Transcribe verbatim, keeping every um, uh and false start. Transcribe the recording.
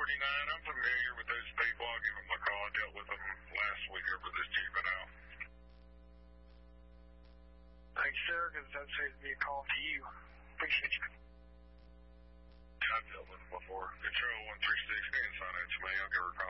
forty-nine. I'm familiar with those people. I'll give them a call. I dealt with them last week over this juvenile. Thanks, sir, because that saves me a call to you. Appreciate you. Yeah, I've dealt with them before. Control one three six, and sign it to me. I'll give her a call.